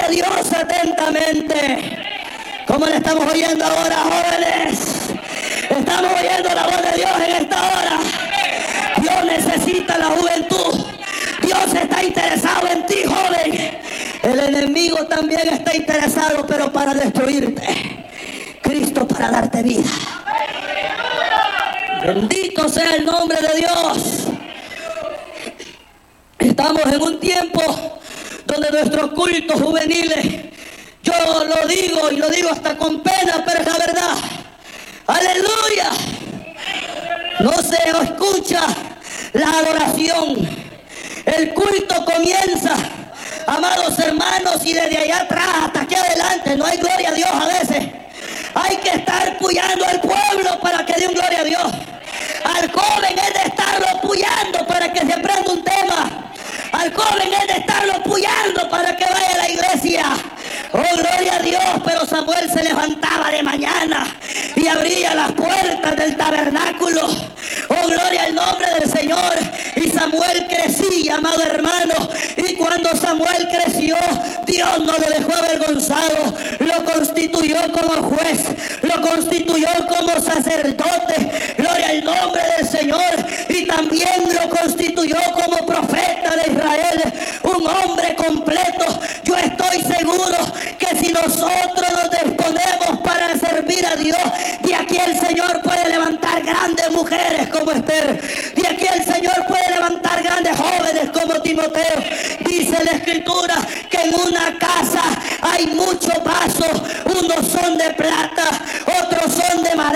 de Dios atentamente. ¿Cómo le estamos oyendo ahora, jóvenes? Estamos oyendo la voz de Dios en esta hora. Dios necesita la juventud. Dios está interesado en ti, joven. El enemigo también está interesado, pero para destruirte. Cristo para darte vida. Bendito sea el nombre de Dios. Estamos en un tiempo donde nuestros cultos juveniles, yo lo digo y lo digo hasta con pena, pero es la verdad. Aleluya. No se escucha la adoración. El culto comienza, amados hermanos, y desde allá atrás hasta aquí adelante no hay gloria a Dios a veces. Hay que estar puyando al pueblo para que dé un gloria a Dios. Al joven es de estarlo puyando para que se aprenda un tema. Al joven es de estarlo puyando para que vaya a la iglesia. Oh, gloria a Dios. Pero Samuel se levantaba de mañana y abría las puertas del tabernáculo. Oh, gloria al nombre del Señor. Y Samuel crecía, amado hermano. Y cuando Samuel creció, Dios no lo dejó avergonzado. Lo constituyó como juez. Lo constituyó como sacerdote. Gloria al nombre del Señor. Y también lo constituyó como profeta de Israel. Un hombre completo. Yo estoy seguro que si nosotros nos disponemos para servir a Dios, de aquí el Señor puede levantar grandes mujeres como Esther. De aquí el Señor puede levantar grandes jóvenes como Timoteo. Dice la Escritura que en una casa hay muchos vasos. Unos son de plata, otros son de madera.